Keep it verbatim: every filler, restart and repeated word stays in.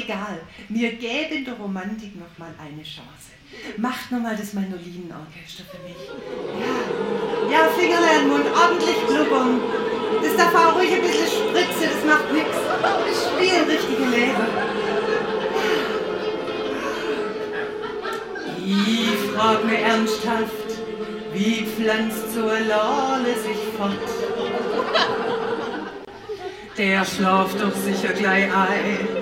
egal. Wir geben der Romantik noch mal eine Chance. Macht noch mal das Mandolinenorchester für mich. Ja, ja, Fingerle an den Mund, ordentlich blubbern. Das darf auch ruhig ein bisschen Spritze, das macht nichts. Wir spielen richtige Lehre. Ich frag mir ernsthaft, wie pflanzt so eine Lale sich fort? Der schlaft doch sicher gleich ein.